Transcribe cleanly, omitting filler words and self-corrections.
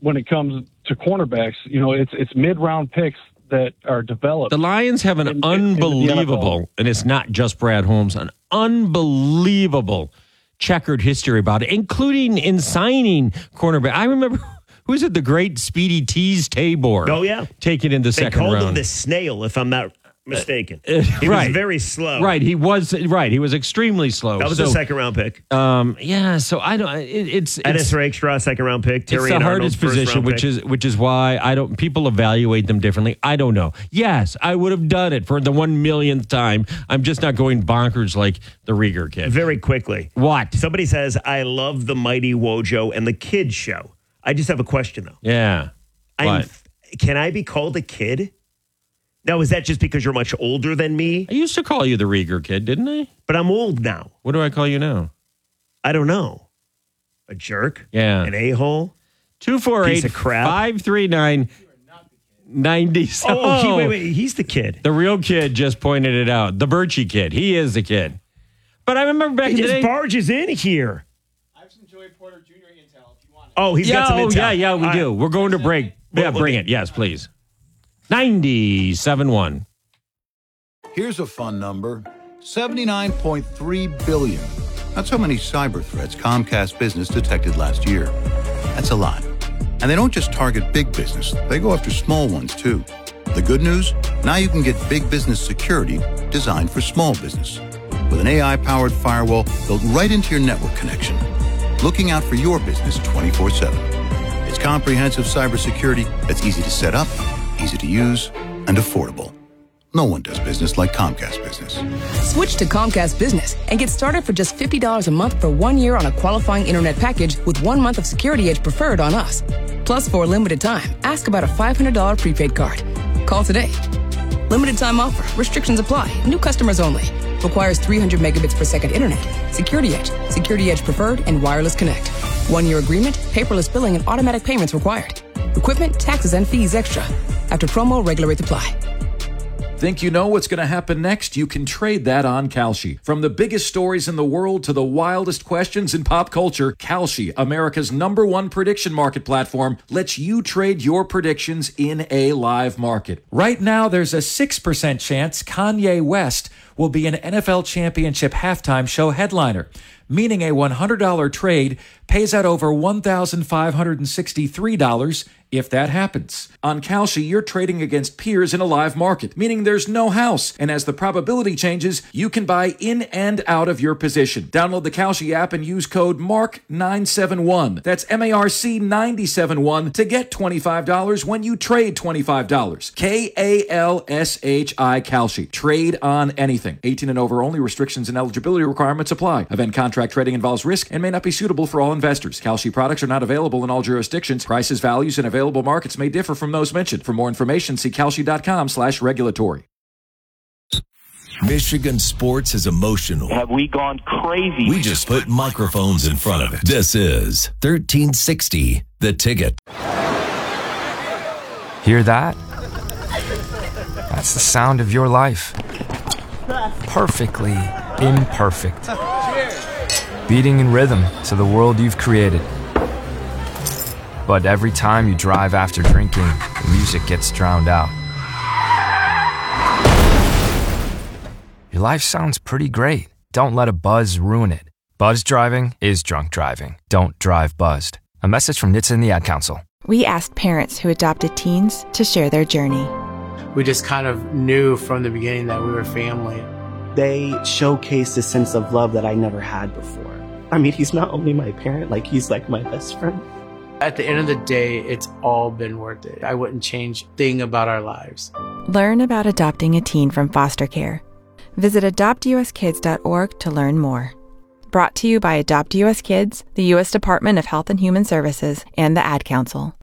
when it comes to cornerbacks. You know, it's mid-round picks that are developed. The Lions have an unbelievable, and it's not just Brad Holmes, an unbelievable checkered history about it, including in signing cornerback. I remember, who is it? The great Speedy Tease Tabor. Oh, yeah. Taken in the second round. They called him the snail, if I'm not mistaken. He was very slow. Right, he was extremely slow. That was a second-round pick. Yeah, so I don't. It's Ennis Rakestraw, second-round pick. Terry it's the Arnold, hardest position, which is why I don't. People evaluate them differently. I don't know. Yes, I would have done it for the 1 millionth time. I'm just not going bonkers like the Rieger kid. Very quickly. What? Somebody says, I love the Mighty Wojo and the Kids show. I just have a question, though. Yeah. Can I be called a kid? Now, is that just because you're much older than me? I used to call you the Rieger kid, didn't I? But I'm old now. What do I call you now? I don't know. A jerk? Yeah. An a-hole? 248-539-90. Oh, wait. He's the kid. The real kid just pointed it out. The Birchie kid. He is the kid. But I remember back in the day. He just barges in here. I have some Joey Porter Jr. intel if you want it. Oh, he's got some intel. Yeah, we do. We're going to break. Yeah, bring it. Yes, please. 97.1. Here's a fun number. 79.3 billion. That's how many cyber threats Comcast Business detected last year. That's a lot. And they don't just target big business. They go after small ones, too. The good news? Now you can get big business security designed for small business. With an AI-powered firewall built right into your network connection. Looking out for your business 24/7. It's comprehensive cybersecurity that's easy to set up, easy to use, and affordable. No one does business like Comcast Business. Switch to Comcast Business and get started for just $50 a month for 1 year on a qualifying internet package with 1 month of Security Edge Preferred on us. Plus, for a limited time, ask about a $500 prepaid card. Call today. Limited time offer. Restrictions apply. New customers only. Requires 300 megabits per second internet. Security Edge, Security Edge Preferred, and Wireless Connect. 1 year agreement, paperless billing, and automatic payments required. Equipment, taxes, and fees extra. After promo, regular rates apply. Think you know what's going to happen next? You can trade that on Kalshi. From the biggest stories in the world to the wildest questions in pop culture, Kalshi, America's #1 prediction market platform, lets you trade your predictions in a live market. Right now, there's a 6% chance Kanye West will be an NFL championship halftime show headliner, meaning a $100 trade pays out over $1,563 if that happens. On Kalshi, you're trading against peers in a live market, meaning there's no house. And as the probability changes, you can buy in and out of your position. Download the Kalshi app and use code MARK971. That's MARC971 to get $25 when you trade $25. KALSHI Kalshi. Trade on anything. 18 and over only. Restrictions and eligibility requirements apply. Event contract trading involves risk and may not be suitable for all investors. Kalshi products are not available in all jurisdictions. Prices, values, and available markets may differ from those mentioned. For more information, see kalshi.com/regulatory. Michigan sports is emotional. Have we gone crazy? We just put microphones in front of it. This is 1360 The Ticket. Hear that? That's the sound of your life. Perfectly imperfect. Beating in rhythm to the world you've created. But every time you drive after drinking, the music gets drowned out. Your life sounds pretty great. Don't let a buzz ruin it. Buzz driving is drunk driving. Don't drive buzzed. A message from NHTSA and the Ad Council. We asked parents who adopted teens to share their journey. We just kind of knew from the beginning that we were family. They showcased a sense of love that I never had before. I mean, he's not only my parent, like he's like my best friend. At the end of the day, it's all been worth it. I wouldn't change a thing about our lives. Learn about adopting a teen from foster care. Visit adoptuskids.org to learn more. Brought to you by Adopt US Kids, the U.S. Department of Health and Human Services, and the Ad Council.